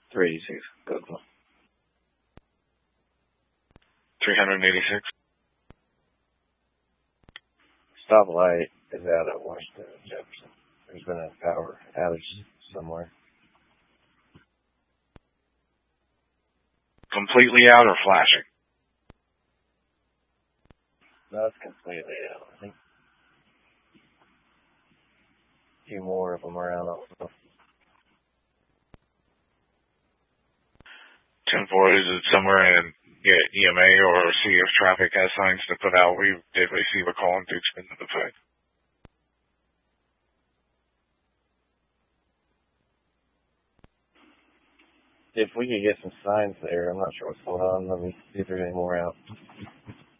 386. Good one. 386. Stoplight is out at Washington and Jefferson. There's been a power outage somewhere. Completely out or flashing? No, it's completely out. I think a few more of them around also. 10-4, is it somewhere in EMA or see if traffic has signs to put out? We did receive a call and Duke's been notified. If we could get some signs there, I'm not sure what's going on. Let me see if there's any more out.